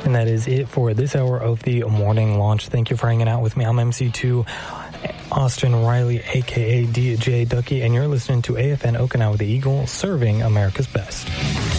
And that is it for this hour of the morning launch. Thank you for hanging out with me. I'm MC2 Austin Riley, a.k.a. DJ Ducky, and you're listening to AFN Okinawa The Eagle, serving America's best.